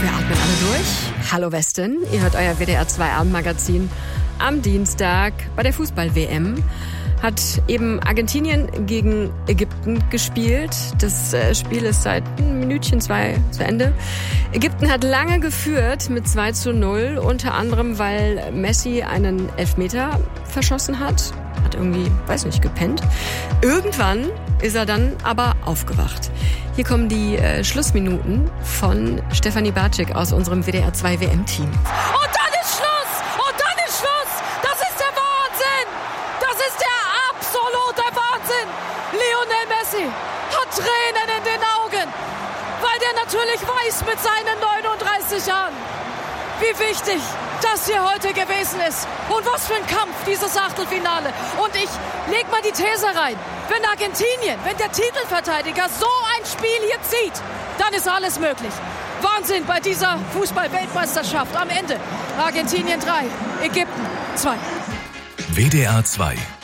Wir atmen alle durch. Hallo Westen, ihr hört euer WDR 2 Abendmagazin am Dienstag. Bei der Fußball-WM hat eben Argentinien gegen Ägypten gespielt. Das Spiel ist seit ein Minütchen, 2 zu Ende. Ägypten hat lange geführt mit 2:0, unter anderem, weil Messi einen Elfmeter verschossen hat. Hat irgendwie, weiß nicht, gepennt. Irgendwann ist er dann aber aufgewacht. Hier kommen die Schlussminuten von Stefanie Bartschik aus unserem WDR 2 WM-Team. Und dann ist Schluss! Und dann ist Schluss! Das ist der Wahnsinn! Das ist der absolute Wahnsinn! Lionel Messi hat Tränen in den Augen, weil der natürlich weiß mit seinen 39 Jahren, wie wichtig das hier heute gewesen ist. Und was für ein Kampf, dieses Achtelfinale. Und ich leg mal die These rein. Wenn Argentinien, wenn der Titelverteidiger so ein Spiel hier zieht, dann ist alles möglich. Wahnsinn bei dieser Fußball-Weltmeisterschaft. Am Ende Argentinien 3, Ägypten 2. WDR 2